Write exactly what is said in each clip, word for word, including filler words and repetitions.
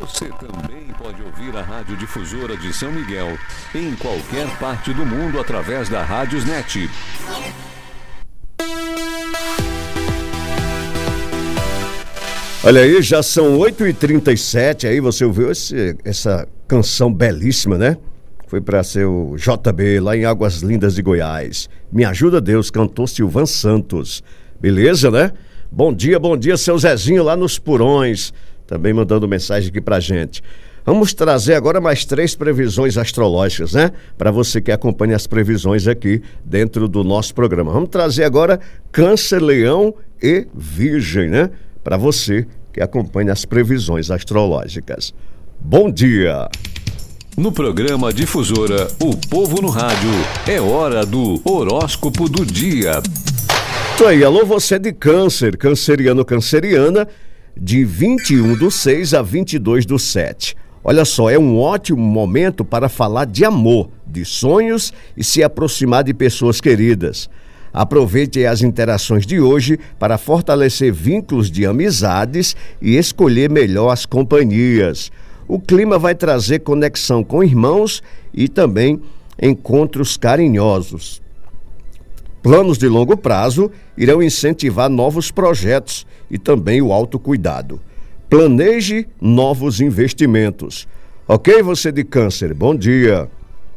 Você também pode ouvir a Rádio Difusora de São Miguel em qualquer parte do mundo através da Rádiosnet. Olha aí, já são oito e trinta e sete, aí você ouviu esse, essa canção belíssima, né? Foi para ser o J B, lá em Águas Lindas de Goiás. Me Ajuda Deus, cantou Silvan Santos. Beleza, né? Bom dia, bom dia, seu Zezinho lá nos Purões, também mandando mensagem aqui pra gente. Vamos trazer agora mais três previsões astrológicas, né? Para você que acompanha as previsões aqui dentro do nosso programa. Vamos trazer agora Câncer, Leão e Virgem, né? Para você que acompanha as previsões astrológicas. Bom dia! No programa Difusora, o povo no rádio, é hora do horóscopo do dia. Isso aí, alô você de Câncer, canceriano, canceriana, de vinte e um do seis a vinte e dois do sete. Olha só, é um ótimo momento para falar de amor, de sonhos e se aproximar de pessoas queridas. Aproveite as interações de hoje para fortalecer vínculos de amizades e escolher melhor as companhias. O clima vai trazer conexão com irmãos e também encontros carinhosos. Planos de longo prazo irão incentivar novos projetos e também o autocuidado. Planeje novos investimentos. Ok, você de Câncer? Bom dia.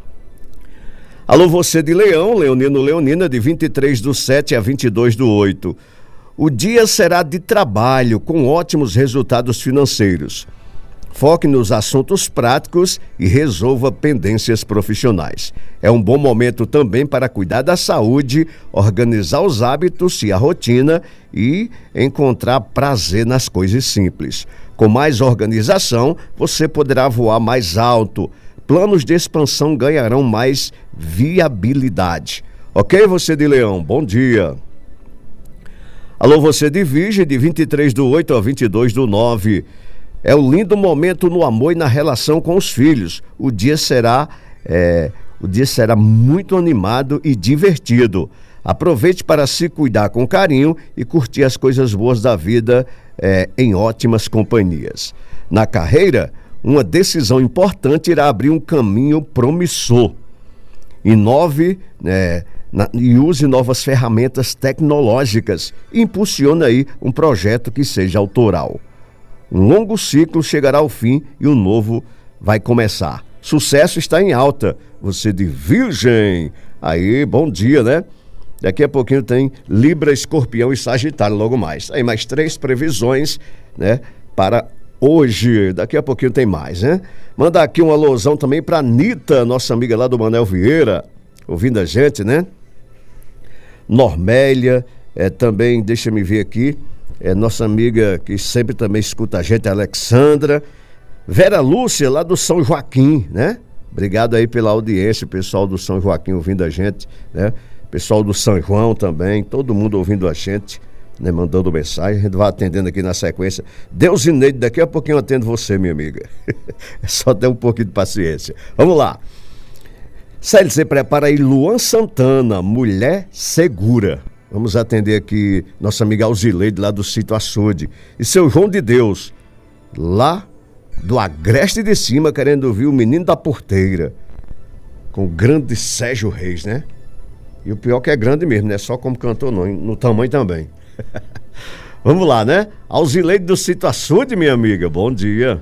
Alô, você de Leão, Leonino, Leonina, de vinte e três do sete a vinte e dois do oito. O dia será de trabalho, com ótimos resultados financeiros. Foque nos assuntos práticos e resolva pendências profissionais. É um bom momento também para cuidar da saúde, organizar os hábitos e a rotina e encontrar prazer nas coisas simples. Com mais organização, você poderá voar mais alto. Planos de expansão ganharão mais viabilidade. Ok, você de Leão? Bom dia. Alô, você de Virgem, de vinte e três do oito a vinte e dois do nove. É um lindo momento no amor e na relação com os filhos. O dia será, é, o dia será muito animado e divertido. Aproveite para se cuidar com carinho e curtir as coisas boas da vida é, em ótimas companhias. Na carreira, uma decisão importante irá abrir um caminho promissor. Inove, né, na, e use novas ferramentas tecnológicas. Impulsione aí um projeto que seja autoral. Um longo ciclo chegará ao fim e um novo vai começar. Sucesso está em alta. Você de Virgem. Aí, bom dia, né? Daqui a pouquinho tem Libra, Escorpião e Sagitário logo mais. Aí mais três previsões, né? Para hoje. Daqui a pouquinho tem mais, né? Manda aqui uma alusão também para Anitta, nossa amiga lá do Manel Vieira, ouvindo a gente, né? Normélia, é, também, deixa me ver aqui. É nossa amiga que sempre também escuta a gente, a Alexandra. Vera Lúcia, lá do São Joaquim, né? Obrigado aí pela audiência, o pessoal do São Joaquim ouvindo a gente, né? Pessoal do São João também, todo mundo ouvindo a gente, né? Mandando mensagem, a gente vai atendendo aqui na sequência. Deus Ineide, daqui a pouquinho eu atendo você, minha amiga. É só ter um pouquinho de paciência. Vamos lá. C L C prepara aí Luan Santana, Mulher Segura. Vamos atender aqui nossa amiga Alzileide, lá do Sítio Açude. E seu João de Deus, lá do Agreste de Cima, querendo ouvir o Menino da Porteira, com o grande Sérgio Reis, né? E o pior que é grande mesmo, não é só como cantor não, no tamanho também. Vamos lá, né? Alzileide do Sítio Açude, minha amiga, bom dia.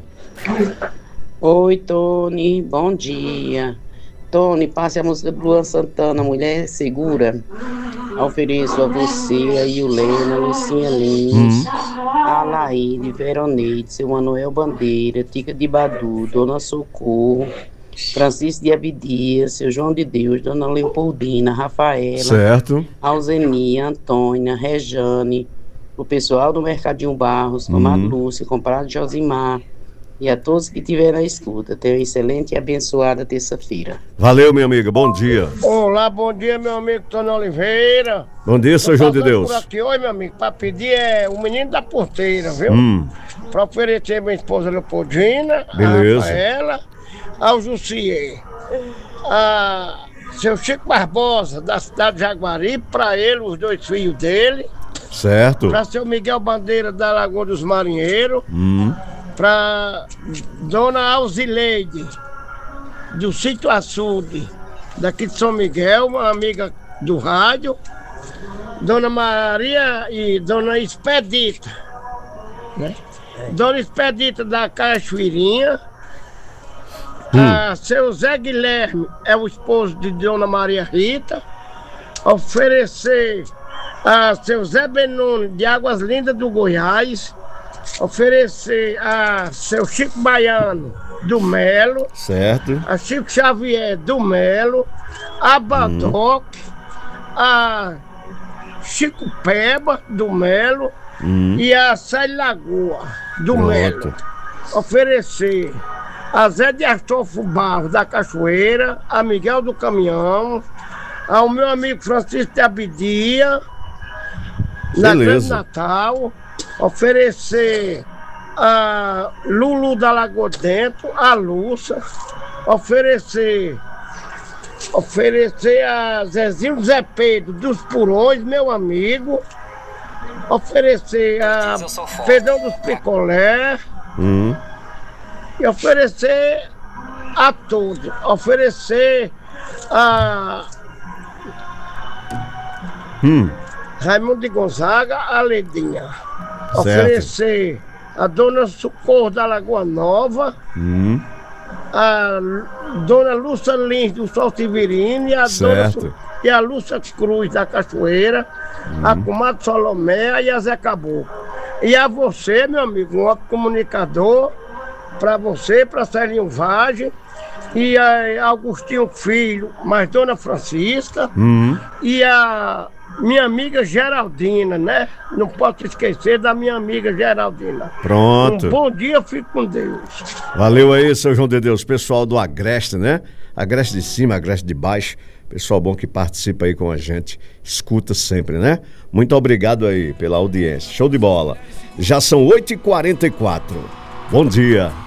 Oi, Tony, bom dia. Tony, passe a música do Luan Santana, Mulher Segura. Ofereço a você, a Iulena, Lucinha Lins, a Alaide, Veroneide, seu Manuel Bandeira, Tica de Badu, Dona Socorro, Francisco de Abidias, seu João de Deus, Dona Leopoldina, Rafaela, certo. Alzenia, Antônia, Rejane, o pessoal do Mercadinho Barros, Tomado uhum. Lúcia, Comprado Josimar, e a todos que estiverem na escuta. Tenham uma excelente e abençoada terça-feira. Valeu, minha amiga, bom dia. Olá, bom dia, meu amigo Tony Oliveira. Bom dia, seu João de Deus. Por aqui. Oi, meu amigo, para pedir é o Menino da Porteira, viu? Hum. Para oferecer minha esposa Leopoldina, beleza. A Rafaela, ao Jussier, a seu Chico Barbosa, da cidade de Jaguari, para ele, os dois filhos dele. Certo. Para seu Miguel Bandeira, da Lagoa dos Marinheiros. Hum. para Dona Alzileide, do Sítio Açude, daqui de São Miguel, uma amiga do rádio, Dona Maria e Dona Expedita, né? Dona Expedita da Cachoeirinha, hum. a seu Zé Guilherme é o esposo de Dona Maria Rita, oferecer a seu Zé Benoni de Águas Lindas do Goiás, oferecer a seu Chico Baiano do Melo, certo, a Chico Xavier do Melo, a Badoc, hum. a Chico Peba do Melo hum. e a Sai Lagoa do Pronto. Melo. Oferecer a Zé de Astolfo Barros da Cachoeira, a Miguel do Caminhão, ao meu amigo Francisco de Abidia, na Grande Natal, oferecer a Lulu da Lagoa Dentro, a Lúcia, oferecer oferecer a Zezinho Zé Pedro dos Purões, meu amigo, oferecer a Pedrão dos Picolé hum. e oferecer a todos, oferecer a hum. Raimundo de Gonzaga, a Ledinha, certo. Oferecer a Dona Socorro da Lagoa Nova, hum. a Dona Lúcia Lins do Sol Severino e a, Dona Su... e a Lúcia Cruz da Cachoeira, hum. a Comadre Solomé e a Zé Caboclo. E a você, meu amigo, um outro comunicador, para você, para Celinho Vagem, e a Augustinho Filho, mais Dona Francisca, hum. e a minha amiga Geraldina, né? Não posso esquecer da minha amiga Geraldina. Pronto. Um bom dia, fique com Deus. Valeu aí, seu João de Deus. Pessoal do Agreste, né? Agreste de cima, Agreste de baixo. Pessoal bom que participa aí com a gente. Escuta sempre, né? Muito obrigado aí pela audiência. Show de bola. Já são oito e quarenta e quatro. Bom dia.